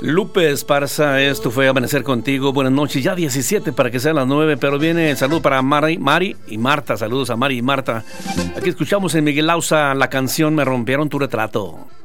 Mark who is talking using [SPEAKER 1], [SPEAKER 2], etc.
[SPEAKER 1] Lupe Esparza, esto fue Amanecer Contigo. Buenas noches, ya 17 para que sean las 9, pero viene el saludo para Mari y Marta. Saludos a Mari y Marta. Aquí escuchamos en Miguel Lausa la canción Me rompieron tu retrato.